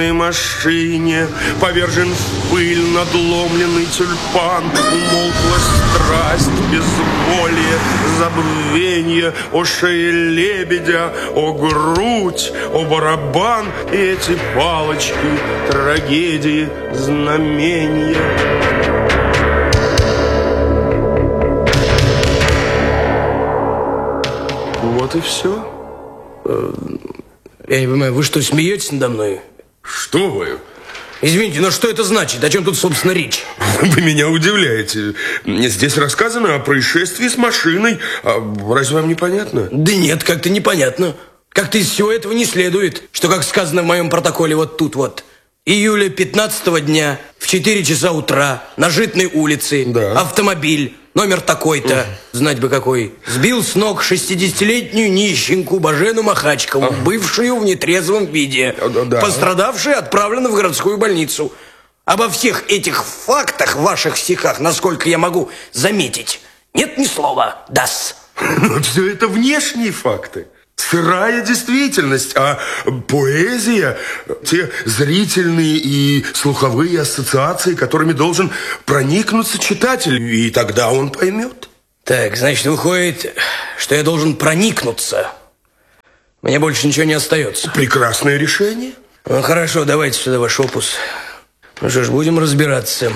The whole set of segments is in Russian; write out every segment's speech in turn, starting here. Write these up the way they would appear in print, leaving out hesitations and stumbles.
машине повержен в пыль надломленный тюльпан. Умолкла страсть, безволие, забвенье. О шее лебедя, о грудь, о барабан. И эти палочки, трагедии, знамения. Вот и все. Я не понимаю, вы что, смеетесь надо мной? Что вы? Извините, но что это значит? О чем тут, собственно, речь? Вы меня удивляете. Здесь рассказано о происшествии с машиной. Разве вам непонятно? Да нет, как-то непонятно. Как-то из всего этого не следует, что, как сказано в моем протоколе вот тут вот. Июля 15-го дня в 4 часа утра на Житной улице автомобиль, номер такой-то, знать бы какой, сбил с ног 60-летнюю нищенку Божену Махачкову, бывшую в нетрезвом виде. Пострадавшая отправлена в городскую больницу. Обо всех этих фактах в ваших стихах, насколько я могу заметить, нет ни слова. Да-с. Но все это внешние факты. Сырая действительность, а поэзия – те зрительные и слуховые ассоциации, которыми должен проникнуться читатель, и тогда он поймет. Так, значит, выходит, что я должен проникнуться. Мне больше ничего не остается. Прекрасное решение. Ну, хорошо, давайте сюда ваш опус. Ну что ж, будем разбираться.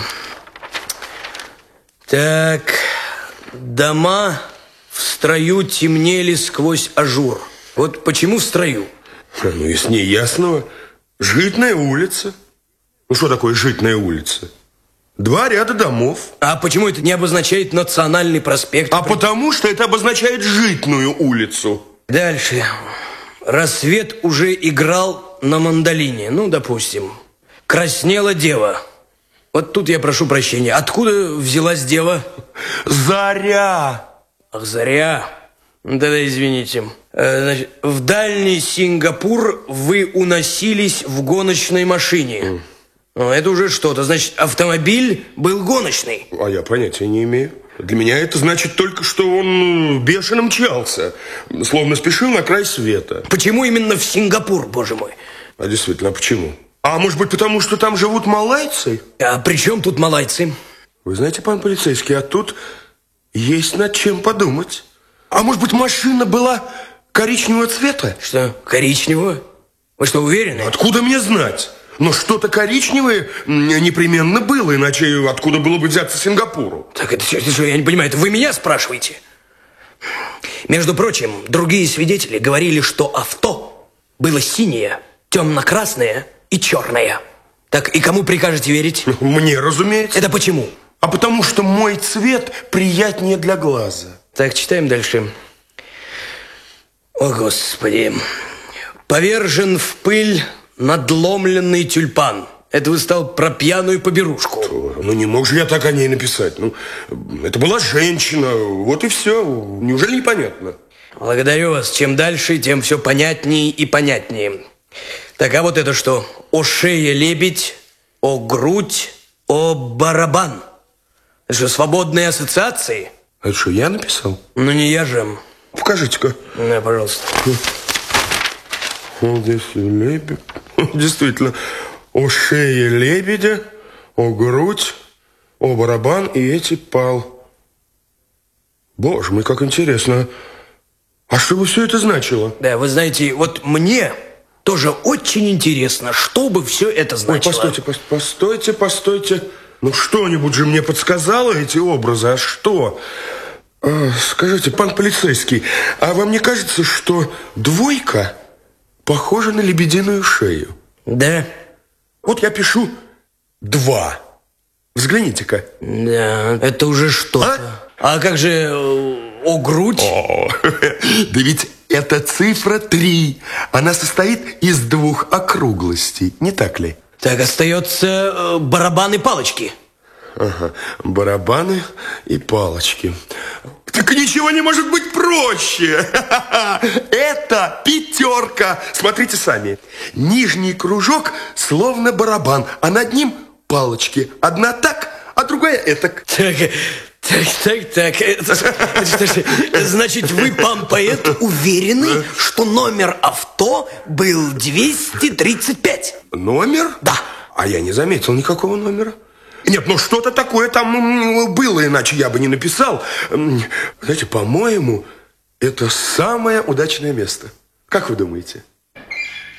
Так, дома в строю темнели сквозь ажур. Вот почему в строю? Ну, и с ней ясного. Житная улица. Ну, что такое Житная улица? 2 ряда домов. А почему это не обозначает Национальный проспект? А потому что это обозначает Житную улицу. Дальше. Рассвет уже играл на мандолине. Ну, допустим. Краснела дева. Вот тут я прошу прощения. Откуда взялась дева? Заря. Ах, заря. Да-да, извините. Значит, в дальний Сингапур вы уносились в гоночной машине. Это уже что-то. Значит, автомобиль был гоночный. А я понятия не имею. Для меня это значит только, что он бешено мчался. Словно спешил на край света. Почему именно в Сингапур, боже мой? А действительно, а почему? А может быть, потому что там живут малайцы? А при чем тут малайцы? Вы знаете, пан полицейский, а тут есть над чем подумать. А может быть, машина была коричневого цвета? Что, коричневого? Вы что, уверены? Откуда мне знать? Но что-то коричневое непременно было, иначе откуда было бы взяться Сингапуру? Так это что, я не понимаю, это вы меня спрашиваете? Между прочим, другие свидетели говорили, что авто было синее, темно-красное и черное. Так и кому прикажете верить? Мне, разумеется. Это почему? А потому что мой цвет приятнее для глаза. Так, читаем дальше. О, Господи. Повержен в пыль надломленный тюльпан. Это вы стал про пьяную поберушку. Ну, не мог же я так о ней написать. Ну, это была женщина, вот и все. Неужели непонятно? Благодарю вас. Чем дальше, тем все понятнее и понятнее. Так, а вот это что? О шее лебедь, о грудь, о барабан. Это что, свободные ассоциации? Это что, я написал? Ну, не я же. Покажите-ка. Да, пожалуйста. Вот здесь лебедь. Действительно. О шее лебедя, о грудь, о барабан и эти пал. Боже мой, как интересно. А что бы все это значило? Да, вы знаете, вот мне тоже очень интересно, что бы все это значило. Ой, постойте. Ну, что-нибудь же мне подсказало эти образы, а что? Скажите, пан полицейский, а вам не кажется, что 2 похожа на лебединую шею? Да. Вот я пишу 2. Взгляните-ка. Да, это уже что-то. А как же о грудь? Да ведь это цифра 3. Она состоит из 2 округлостей, не так ли? Так, остается барабаны и палочки. Ага, барабаны и палочки. Так ничего не может быть проще. Это 5. Смотрите сами. Нижний кружок словно барабан, а над ним палочки. Одна так, а другая этак. Так. Значит, вы, пан поэт, уверены, что номер авто был 235? Номер? Да. А я не заметил никакого номера. Нет, ну что-то такое там было, иначе я бы не написал. Знаете, по-моему, это самое удачное место. Как вы думаете?